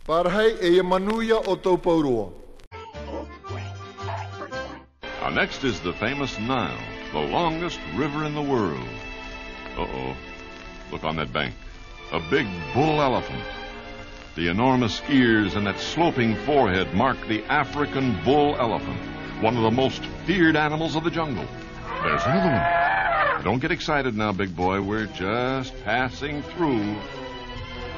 Parhei e manuia o Tauparoa. Now, next is the famous Nile, the longest river in the world. Uh-oh. Look on that bank. A big bull elephant. The enormous ears and that sloping forehead mark the African bull elephant, one of the most feared animals of the jungle. There's another one. Don't get excited now, big boy. We're just passing through